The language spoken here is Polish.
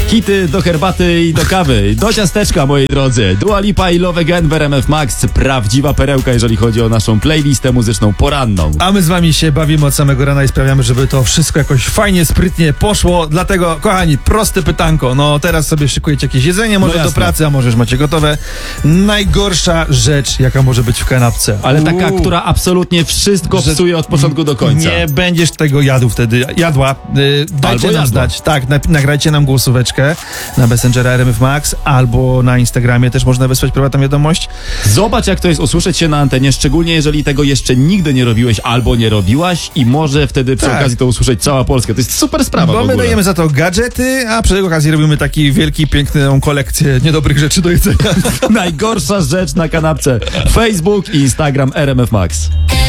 Hity do herbaty i do kawy, do ciasteczka, moi drodzy. Dua Lipa i Love Again w RMF Max. Prawdziwa perełka, jeżeli chodzi o naszą playlistę muzyczną poranną. A my z wami się bawimy od samego rana i sprawiamy, żeby to wszystko jakoś fajnie, sprytnie poszło. Dlatego, kochani, proste pytanko. No teraz sobie szykujecie jakieś jedzenie, może do pracy, a może już macie gotowe. Najgorsza rzecz, jaka może być w kanapce. Ale taka, która absolutnie wszystko psuje od początku do końca. Nie będziesz tego jadł wtedy, jadła. Dajcie nam znać. Tak, nagrajcie nam głosóweczkę na Messengera RMF Max albo na Instagramie też można wysłać prywatną wiadomość. Zobacz, jak to jest usłyszeć się na antenie, szczególnie jeżeli tego jeszcze nigdy nie robiłeś albo nie robiłaś i może wtedy przy okazji to usłyszeć cała Polska. To jest super sprawa Bo my dajemy za to gadżety, a przy tej okazji robimy taki wielki, piękną kolekcję niedobrych rzeczy do jedzenia. Najgorsza rzecz na kanapce. Facebook i Instagram RMF Max.